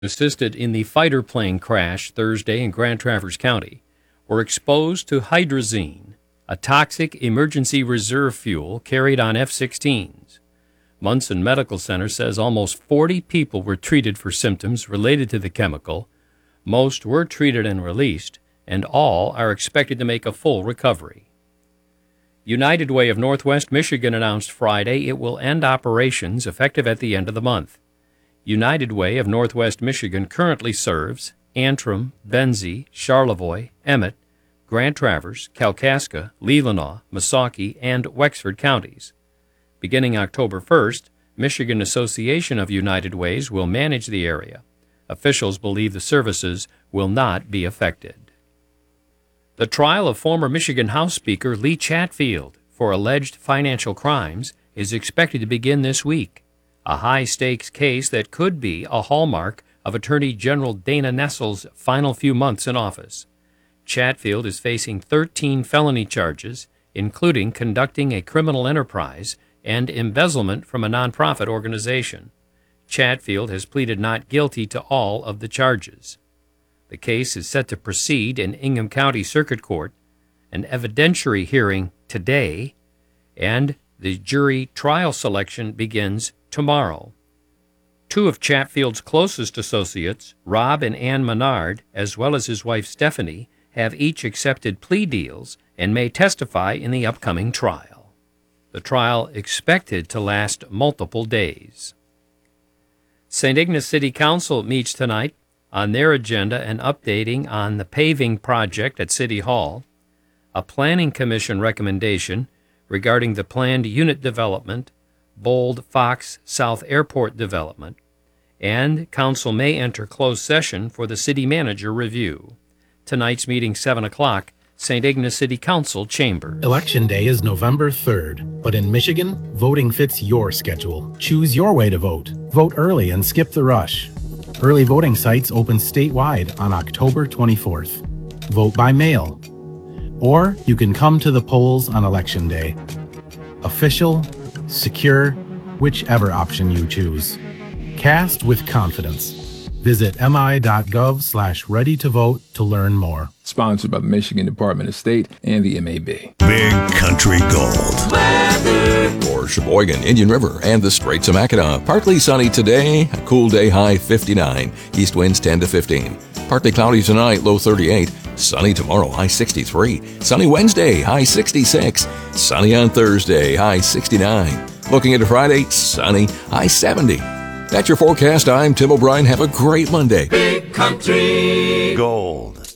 assisted in the fighter plane crash Thursday in Grand Traverse County were exposed to hydrazine, a toxic emergency reserve fuel carried on F-16s. Munson Medical Center says almost 40 people were treated for symptoms related to the chemical. Most were treated and released, and all are expected to make a full recovery. United Way of Northwest Michigan announced Friday it will end operations effective at the end of the month. United Way of Northwest Michigan currently serves Antrim, Benzie, Charlevoix, Emmett, Grand Traverse, Kalkaska, Leelanau, Missaukee, and Wexford counties. Beginning October 1st, Michigan Association of United Ways will manage the area. Officials believe the services will not be affected. The trial of former Michigan House Speaker Lee Chatfield for alleged financial crimes is expected to begin this week, a high-stakes case that could be a hallmark of Attorney General Dana Nessel's final few months in office. Chatfield is facing 13 felony charges, including conducting a criminal enterprise and embezzlement from a nonprofit organization. Chatfield has pleaded not guilty to all of the charges. The case is set to proceed in Ingham County Circuit Court, an evidentiary hearing today, and the jury trial selection begins tomorrow. Two of Chatfield's closest associates, Rob and Ann Menard, as well as his wife Stephanie, have each accepted plea deals and may testify in the upcoming trial. The trial expected to last multiple days. St. Ignace City Council meets tonight. On their agenda, an updating on the paving project at City Hall, a Planning Commission recommendation regarding the planned unit development, Bold Fox South Airport development, and Council may enter closed session for the City Manager review. Tonight's meeting, 7 o'clock, St. Ignace City Council Chamber. Election Day is November 3rd, but in Michigan, voting fits your schedule. Choose your way to vote. Vote early and skip the rush. Early voting sites open statewide on October 24th. Vote by mail. Or you can come to the polls on Election Day. Official, secure, whichever option you choose. Cast with confidence. Visit mi.gov/ready-to-vote to learn more. Sponsored by the Michigan Department of State and the MAB. Big Country Gold. Weather for Sheboygan, Indian River, and the Straits of Mackinac. Partly sunny today, a cool day, high 59. East winds 10 to 15. Partly cloudy tonight, low 38. Sunny tomorrow, high 63. Sunny Wednesday, high 66. Sunny on Thursday, high 69. Looking into Friday, sunny, high 70. That's your forecast. I'm Tim O'Brien. Have a great Monday. Big Country Gold.